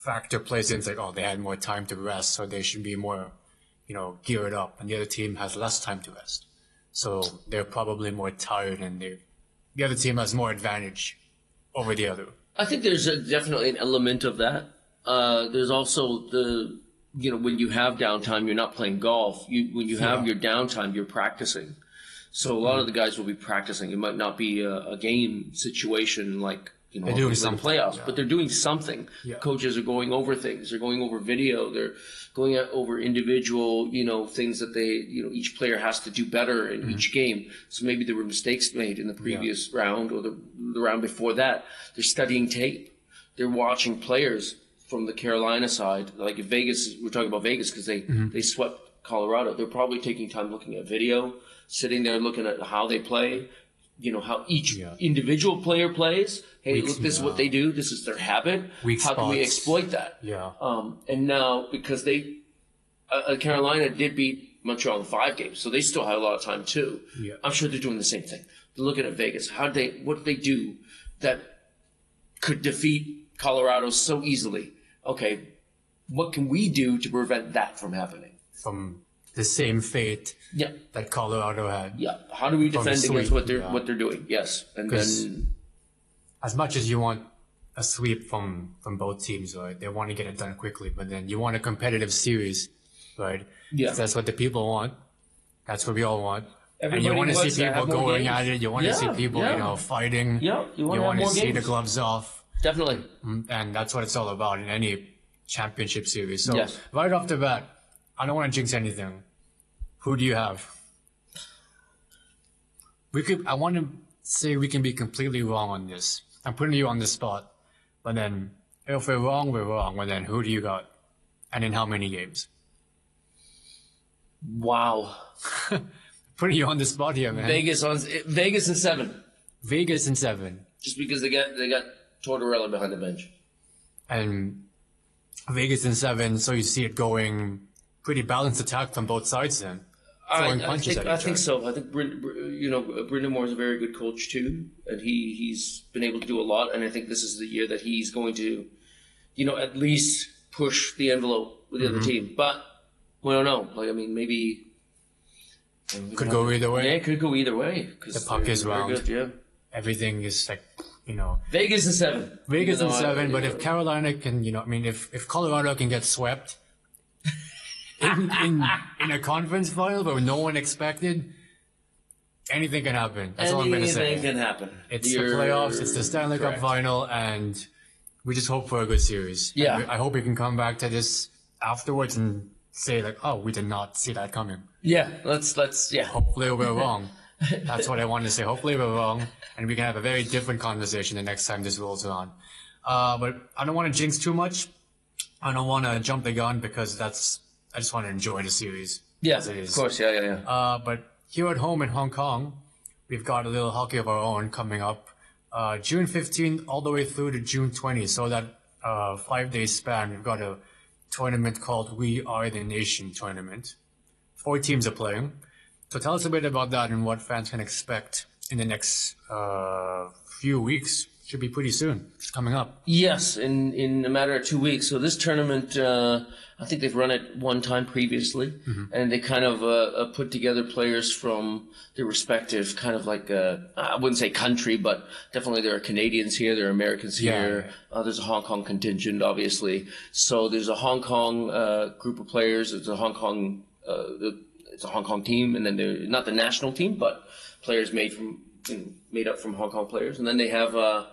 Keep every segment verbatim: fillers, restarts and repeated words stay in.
factor plays in. It's like, oh, they had more time to rest, so they should be more, you know, geared up, and the other team has less time to rest. So they're probably more tired, and they, the other team has more advantage over the other. I think there's a, definitely an element of that. Uh, there's also the, you know, when you have downtime, you're not playing golf. You when you have Yeah. your downtime, you're practicing. So a lot of the guys will be practicing. It might not be a, a game situation like, you know, They're doing like the something, playoffs, yeah. but they're doing something. Yeah. Coaches are going over things. They're going over video. They're going over individual, you know, things that they, you know, each player has to do better in Mm-hmm. each game. So maybe there were mistakes made in the previous round or the, the round before that. They're studying tape. They're watching players from the Carolina side. Like if Vegas, we're talking about Vegas because they, Mm-hmm. they swept Colorado. They're probably taking time looking at video, sitting there looking at how they play, you know, how each Yeah. individual player plays. Hey, Weak- look, this is yeah. what they do. This is their habit. Weak How can we spots. exploit that? Yeah. Um, and now, because they, uh, uh, Carolina did beat Montreal in five games, so they still have a lot of time too. Yeah. I'm sure they're doing the same thing. They're looking at Vegas. How did they, what did they do that could defeat Colorado so easily? Okay, what can we do to prevent that from happening? From the same fate Yeah. that Colorado had. Yeah. How do we From defend the against sweep, what they're yeah. what they're doing? Yes. And 'Cause- then As much as you want a sweep from, from both teams, right? They want to get it done quickly, but then you want a competitive series, right? Yeah. That's what the people want. That's what we all want. and Everybody you want to wants see to people have more going games. at it. You want to see Yeah, people, yeah. you know, fighting. Yeah, you wanna have want to more see the games. gloves off. definitely. And that's what it's all about in any championship series. So Yes. right off the bat, I don't want to jinx anything. Who do you have? We could. I want to say we can be completely wrong on this. I'm putting you on the spot, but then if we're wrong, we're wrong. But then who do you got? And in how many games? Wow. Putting you on the spot here, man. Vegas on Vegas in seven, Vegas in seven, just because they got they got Tortorella behind the bench. and Vegas in seven. So you see it going pretty balanced attack from both sides then. I, Throwing I punches think at I each think other. so. I think Bryn, Bryn- you know Brendan Moore is a very good coach too, and he he's been able to do a lot. And I think this is the year that he's going to, you know, at least push the envelope with the Mm-hmm. other team. But we don't know. Like I mean, maybe Could go either way. Yeah, it could go either way. 'cause The puck they're is very round. good, yeah. Everything is like, you know, Vegas in seven. Vegas Even in though I- seven. But if Carolina can, you know, I mean, if if Colorado can get swept in in, in a conference final, but no one expected, anything can happen. That's all I'm gonna say. anything can happen. It's You're the playoffs. It's the Stanley Cup correct. final, and we just hope for a good series. Yeah. And I hope we can come back to this afterwards and say like, oh, we did not see that coming. Yeah, let's let's yeah. Hopefully we're wrong. That's what I wanted to say. Hopefully we're wrong, and we can have a very different conversation the next time this rolls around. Uh, but I don't want to jinx too much. I don't want to jump the gun because that's. I just want to enjoy the series. Yeah, as it of is. course, yeah, yeah, yeah. Uh, but here at home in Hong Kong, we've got a little hockey of our own coming up. Uh, June fifteenth all the way through to June twentieth. So that uh, five-day span, we've got a tournament called We Are the Nation tournament. Four teams are playing. So tell us a bit about that and what fans can expect in the next uh, few weeks. Should be pretty soon. It's coming up. Yes, in, in a matter of two weeks. So this tournament, uh, I think they've run it one time previously, and they kind of uh, uh, put together players from their respective kind of like, uh, I wouldn't say country, but definitely there are Canadians here, there are Americans Yeah. here. Uh, there's a Hong Kong contingent, obviously. So there's a Hong Kong uh, group of players. There's a Hong Kong, uh, it's a Hong Kong team, and then they're not the national team, but players made from you know, made up from Hong Kong players, and then they have. Uh,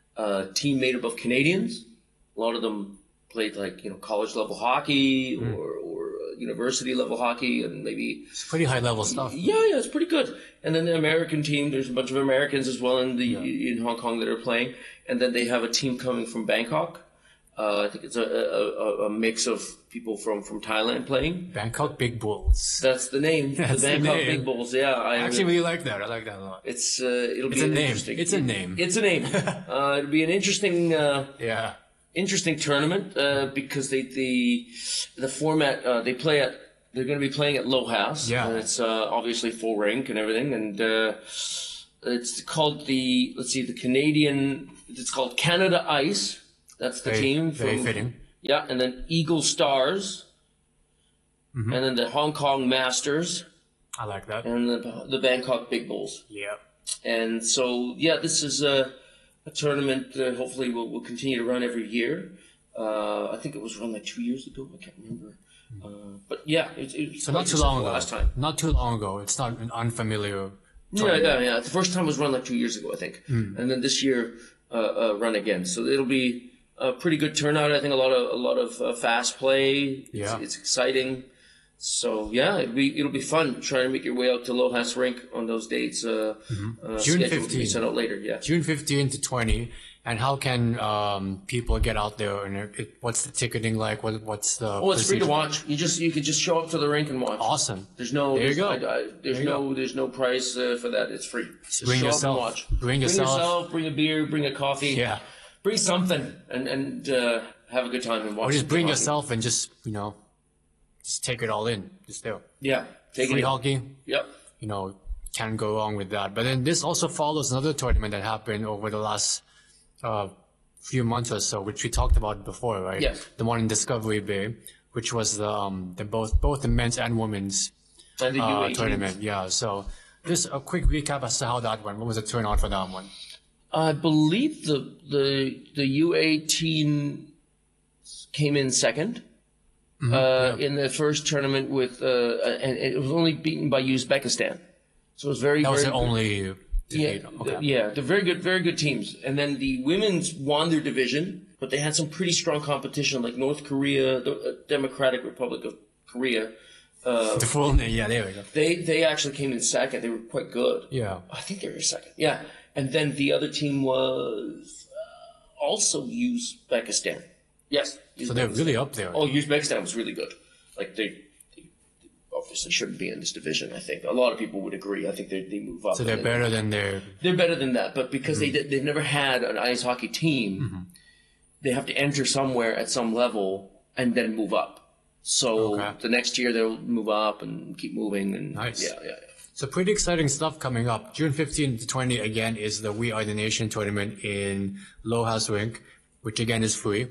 a team made up of Canadians. A lot of them played like you know college level hockey or, or uh, university level hockey, and maybe It's pretty high-level stuff. yeah, yeah, it's pretty good. And then the American team, there's a bunch of Americans as well in the in Hong Kong that are playing, and then they have a team coming from Bangkok. Uh, I think it's a, a, a, a mix of people from, from Thailand playing. Bangkok Big Bulls. That's the name. That's the the Bangkok name. Big Bulls. Yeah, I I actually really like that. I like that a lot. It's uh, it'll It's be a an name. interesting. It's a name. It's a name. uh, it'll be an interesting. Uh, Yeah. interesting tournament uh, because they the the format uh, they play at they're going to be playing at Low House. Yeah. And it's uh, obviously full rink and everything, and uh, it's called the let's see the Canadian. It's called Canada Ice. That's the Very- team. very from, fitting. Yeah, and then Eagle Stars, Mm-hmm. and then the Hong Kong Masters, I like that. and the, the Bangkok Big Bulls. Yeah. And so, yeah, this is a, a tournament that hopefully will will continue to run every year. Uh, I think it was run like two years ago. I can't remember. Uh, but yeah, it, it's So not too long ago. last time. Not too long ago. It's not an unfamiliar. Yeah, yeah, yeah. The first time was run like two years ago, I think, Mm. and then this year uh, uh, run again. So it'll be a pretty good turnout. I think a lot of a lot of uh, fast play. It's, Yeah. it's exciting. So yeah, it'll be it'll be fun trying to make your way out to Lohas Rink on those dates. Uh, uh, Mm-hmm. June scheduled to be fifteenth. sent out later. Yeah. June fifteenth to twentieth. And how can um, people get out there? And it, what's the ticketing like? What, what's the? Oh, it's free to procedure? watch. You just you can just show up to the rink and watch. Awesome. There's no There you there's, go. I, I, there's There you no there's no price uh, for that. It's free. Just bring show yourself. Up and watch. Bring yourself. Bring yourself. Bring a beer. Bring a coffee. Yeah. Bring something and and uh, have a good time and watch. Or just some bring hockey. yourself and just, you know, just take it all in. Just there. Yeah. Take Free it. hockey, Yep. you know, can't go wrong with that. But then this also follows another tournament that happened over the last uh, few months or so, which we talked about before, right? Yes. The one in Discovery Bay, which was the um, the both both the men's and women's And the U uh, eighteen. tournament. Yeah. So just a quick recap as to how that went. What was the turnout for that one? I believe the the the U eighteen came in second Mm-hmm. uh, in the first tournament with, uh, and it was only beaten by Uzbekistan. So it was very That was very the only yeah, defeat. Okay. the- yeah, they're very good, very good teams. And then the women's won their division, but they had some pretty strong competition, like North Korea, the uh, Democratic Republic of Korea. The full name. Yeah, there we go. They they actually came in second. They were quite good. Yeah. I think they were second. Yeah, and then the other team was uh, also Uzbekistan. Yes. So they're really up there. Oh, Uzbekistan was really good. Like they, they obviously shouldn't be in this division. I think a lot of people would agree. I think they they move up. So they're and they- better than their. They're better than that, but because Mm-hmm. they did, they've never had an ice hockey team, they have to enter somewhere at some level and then move up. So Okay. the next year they'll move up and keep moving. And Nice. Yeah, yeah, yeah. So pretty exciting stuff coming up. June fifteenth to twentieth again is the We Are the Nation tournament in Lohas Rink, which again is free.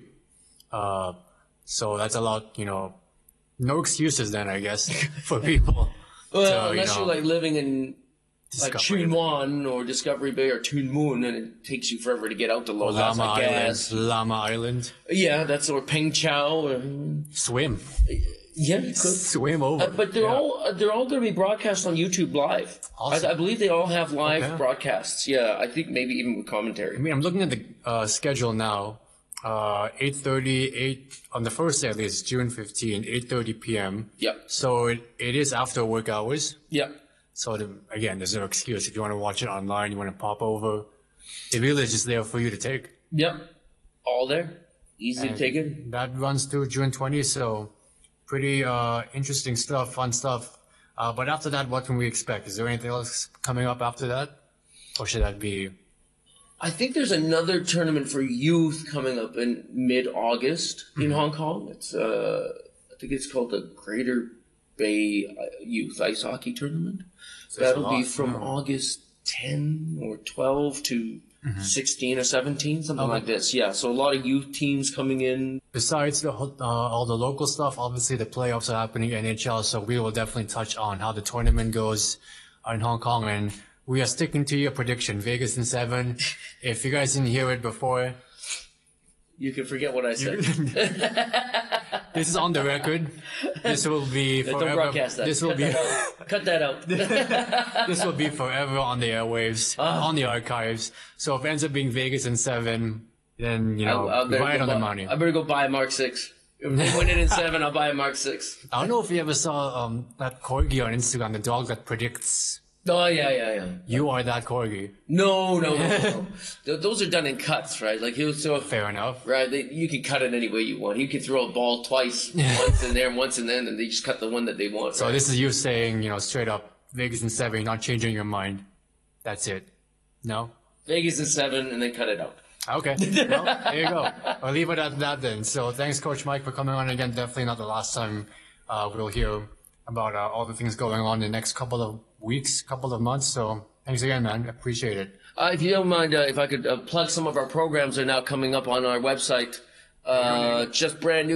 Uh, so that's a lot, you know, no excuses then, I guess, for people. Well, to, you unless know, you're like living in like Discovery Chun Wan or Discovery Bay or Tuen Mun, and it takes you forever to get out to Lohas, Lama I Island, guess. Lama Island, Yeah, that's or Peng Chau. Or, swim, yeah, you could. swim over. Uh, but they're Yeah. all uh, they're all going to be broadcast on YouTube live. Awesome. I, I believe they all have live Okay. broadcasts. Yeah, I think maybe even with I commentary. mean, I'm looking at the uh, schedule now. Uh, eight thirty, eight on the first day at least, June fifteenth, eight thirty p.m. Yep. So it, it is after work hours. Yep. So the, again, there's no excuse. If you want to watch it online, you want to pop over, it really is just there for you to take. Yep. All there. Easy to take in. That runs through June twentieth, so pretty uh, interesting stuff, fun stuff. Uh, but after that, what can we expect? Is there anything else coming up after that? Or should that be? I think there's another tournament for youth coming up in mid-August in Hong Kong. It's uh, I think it's called the Greater Bay Youth Ice Hockey Tournament. there's a That'll be lot, from yeah. August tenth or twelve to sixteen or seventeen, something like this. Yeah, so a lot of youth teams coming in. Besides the, whole- uh, all the local stuff, obviously the playoffs are happening in N H L, so we will definitely touch on how the tournament goes in Hong Kong. And we are sticking to your prediction, Vegas in seven. If you guys didn't hear it before, You can forget what I said. this is on the record. This will be Don't forever. broadcast that. This will Cut be that out. Cut that out. this will be forever on the airwaves, Ah. on the archives. So if it ends up being Vegas in seven, then you know, I'll- I'll better right go on the buy- money. I better go buy a Mark six. If they win it in seven, I'll buy a Mark six. I don't know if you ever saw um, that corgi on Instagram, the dog that predicts Oh, yeah, yeah, yeah. you are that corgi. No, no, no, no. Th- Those are done in cuts, right? Like he'll throw, Fair enough. right? They, you can cut it any way you want. You can throw a ball twice, once in there, and once in there, and they just cut the one that they want. So right? this is you saying, you know, straight up, Vegas in seven, you're not changing your mind. That's it. No? Vegas in seven, and then cut it out. Okay. Well, there you go. I'll leave it at that then. So thanks, Coach Mike, for coming on again. Definitely not the last time uh, we'll hear about uh, all the things going on in the next couple of weeks, couple of months. So thanks again, man. Appreciate it. Uh, if you don't mind, uh, if I could uh, plug some of our programs that are now coming up on our website. Uh, just brand new.